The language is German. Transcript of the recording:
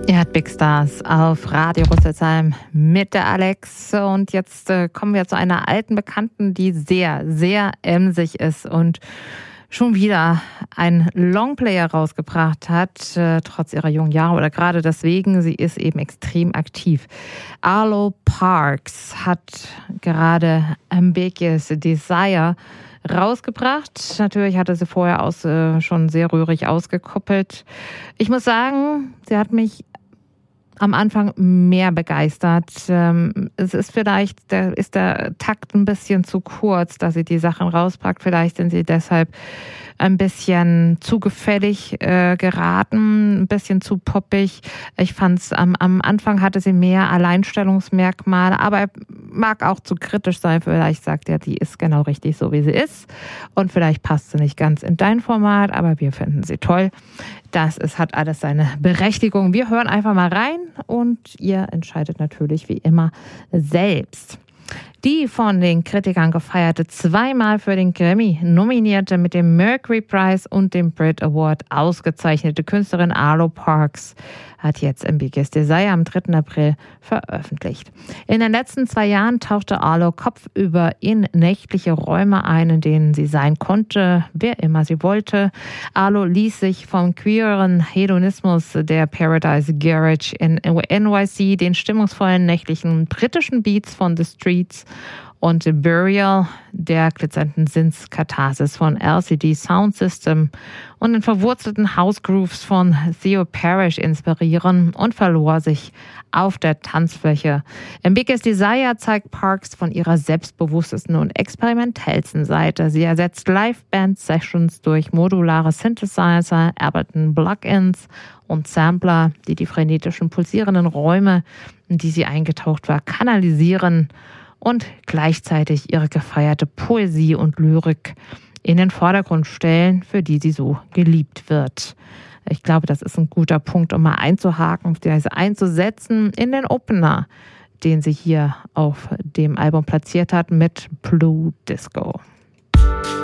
Ihr hört Big Stars auf Radio Rüsselsheim mit der Alex. Und jetzt kommen wir zu einer alten Bekannten, die sehr, sehr emsig ist und schon wieder einen Longplayer rausgebracht hat, trotz ihrer jungen Jahre oder gerade deswegen. Sie ist eben extrem aktiv. Arlo Parks hat gerade Ambiguous Desire rausgebracht. Natürlich hatte sie vorher schon sehr rührig ausgekoppelt. Ich muss sagen, sie hat mich am Anfang mehr begeistert. Es ist vielleicht, ist der Takt ein bisschen zu kurz, dass sie die Sachen rauspackt. Vielleicht sind sie deshalb ein bisschen zu gefällig geraten, ein bisschen zu poppig. Ich fand's am Anfang hatte sie mehr Alleinstellungsmerkmale, aber mag auch zu kritisch sein. Vielleicht sagt er, die ist genau richtig so, wie sie ist. Und vielleicht passt sie nicht ganz in dein Format, aber wir finden sie toll. Es hat alles seine Berechtigung. Wir hören einfach mal rein und ihr entscheidet natürlich wie immer selbst. Die von den Kritikern gefeierte, zweimal für den Grammy nominierte, mit dem Mercury Prize und dem Brit Award ausgezeichnete Künstlerin Arlo Parks hat jetzt Ambiguous Desire am 3. April veröffentlicht. In den letzten 2 Jahren tauchte Arlo kopfüber in nächtliche Räume ein, in denen sie sein konnte, wer immer sie wollte. Arlo ließ sich vom queeren Hedonismus der Paradise Garage in NYC, den stimmungsvollen nächtlichen britischen Beats von The Streets und Burial, der glitzernden Synth-Katharsis von LCD Sound System und den verwurzelten House Grooves von Theo Parrish inspirieren und verlor sich auf der Tanzfläche. Ambiguous Desire zeigt Parks von ihrer selbstbewusstesten und experimentellsten Seite. Sie ersetzt Live-Band-Sessions durch modulare Synthesizer, Ableton-Plugins und Sampler, die die frenetischen, pulsierenden Räume, in die sie eingetaucht war, kanalisieren und gleichzeitig ihre gefeierte Poesie und Lyrik in den Vordergrund stellen, für die sie so geliebt wird. Ich glaube, das ist ein guter Punkt, um mal einzuhaken, einzusetzen in den Opener, den sie hier auf dem Album platziert hat mit Blue Disco.